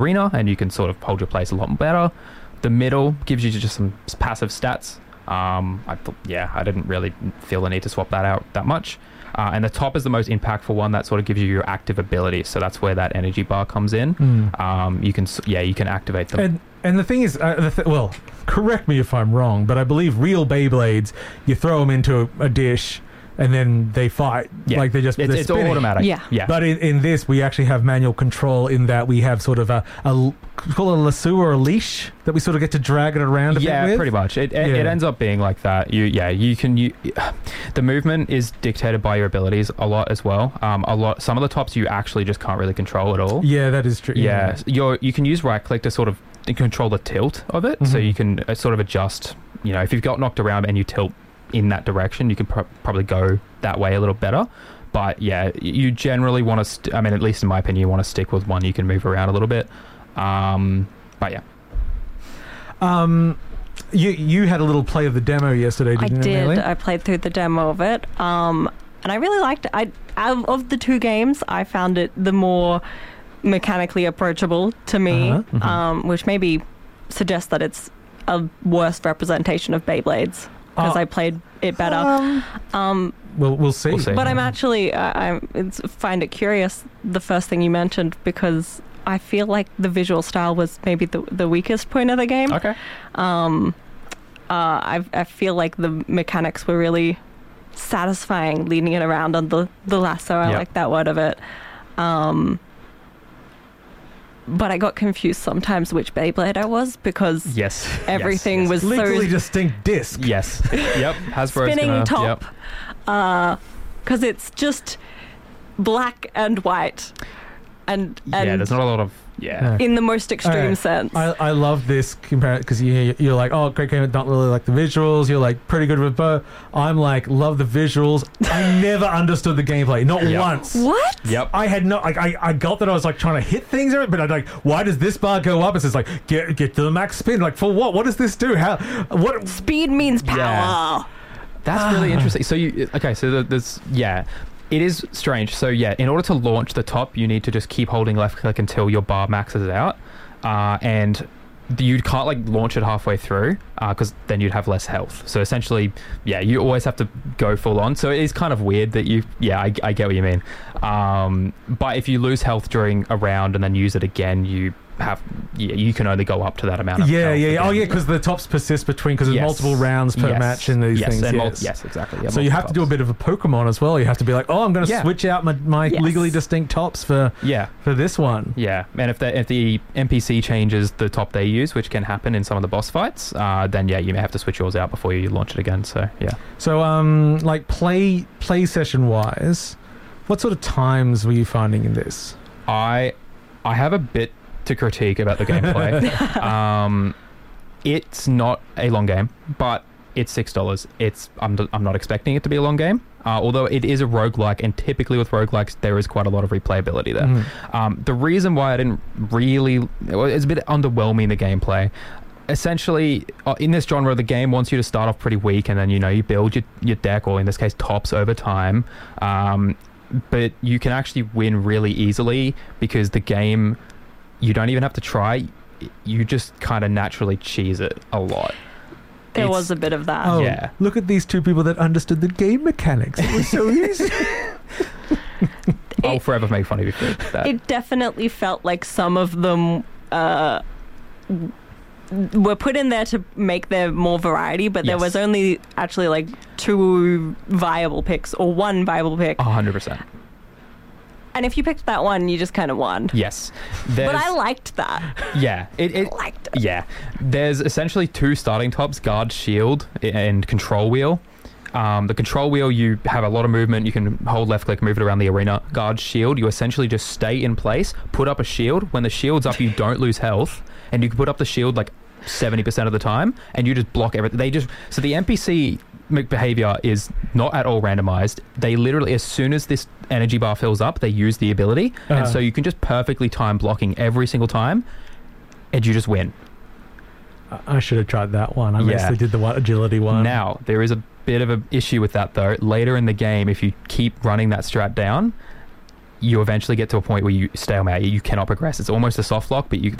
arena, and you can sort of hold your place a lot better. The middle gives you just some passive stats. I didn't really feel the need to swap that out that much. And the top is the most impactful one. That sort of gives you your active abilities. So that's where that energy bar comes in. You can activate them. And the thing is, correct me if I'm wrong, but I believe real Beyblades, you throw them into a dish and then they fight. Yeah. Like it's all automatic. Yeah. But in this, we actually have manual control in that we have sort of call it a lasso or a leash that we sort of get to drag it around a bit with. Yeah, pretty much. It ends up being like that. The movement is dictated by your abilities a lot as well. Some of the tops you actually just can't really control at all. Yeah, that is true. Yeah. You can use right click to sort of control the tilt of it. So you can sort of adjust, if you've got knocked around and you tilt in that direction, you can probably go that way a little better. But yeah, you generally want to at least in my opinion, you want to stick with one you can move around a little bit. But yeah. You had a little play of the demo yesterday, didn't you, Amelia? I played through the demo of it, and I really liked it. Out of the two games, I found it the more mechanically approachable to me, which maybe suggests that it's a worse representation of Beyblades because I played it better. We'll see. But I'm actually I find it curious the first thing you mentioned, because I feel like the visual style was maybe the weakest point of the game. Okay. I feel like the mechanics were really satisfying, leading it around on the lasso. I like that word of it. But I got confused sometimes which Beyblade I was, because everything was legally so distinct disc. Yes. Yep. Hasbro's spinning top. Because it's just black and white. And there's not a lot of in the most extreme sense. I love this comparison because you're like, oh, great game, don't really like the visuals. You're like, pretty good with both. I'm like, love the visuals. I never understood the gameplay, not once. What? Yep. I had no. I got that I was like trying to hit things, but I'm like, why does this bar go up? It's just like get to the max spin. Like for what? What does this do? How? What? Speed means power. Yeah. That's really interesting. So it is strange. So in order to launch the top, you need to just keep holding left click until your bar maxes out, and you can't like launch it halfway through because then you'd have less health. So essentially, you always have to go full on. So it is kind of weird that I get what you mean. But if you lose health during a round and then use it again, you can only go up to that amount of health again. Because the tops persist between, because there's multiple rounds per match in these things. Yes, exactly. So you have to do a bit of a Pokemon as well. You have to be like, oh, I'm going to switch out my legally distinct tops for this one. Yeah, and if the NPC changes the top they use, which can happen in some of the boss fights, then you may have to switch yours out before you launch it again. So like play session wise, what sort of times were you finding in this? I have a bit to critique about the gameplay. It's not a long game, but it's $6. I'm not expecting it to be a long game, although it is a roguelike, and typically with roguelikes there is quite a lot of replayability there. The reason why I didn't really, it's a bit underwhelming, the gameplay. Essentially, in this genre, the game wants you to start off pretty weak, and then you build your deck, or in this case tops, over time. But you can actually win really easily because the game, you don't even have to try. You just kind of naturally cheese it a lot. There was a bit of that. Oh, look at these two people that understood the game mechanics. It was so easy. I'll forever make fun of you for that. It definitely felt like some of them were put in there to make there more variety, but there was only actually like two viable picks, or one viable pick. 100%. And if you picked that one, you just kind of won. Yes. But I liked that. Yeah. I liked it. Yeah. There's essentially two starting tops, guard, shield, and control wheel. The control wheel, you have a lot of movement. You can hold left click, move it around the arena. Guard, shield, you essentially just stay in place, put up a shield. When the shield's up, you don't lose health. And you can put up the shield like 70% of the time, and you just block everything. So the NPC behavior is not at all randomized. They literally, as soon as this energy bar fills up, they use the ability, and so you can just perfectly time blocking every single time, and you just win. I should have tried that one. I mostly did the agility one. Now there is a bit of an issue with that though. Later in the game, if you keep running that strat down, you eventually get to a point where you stalemate. You cannot progress. It's almost a soft lock, but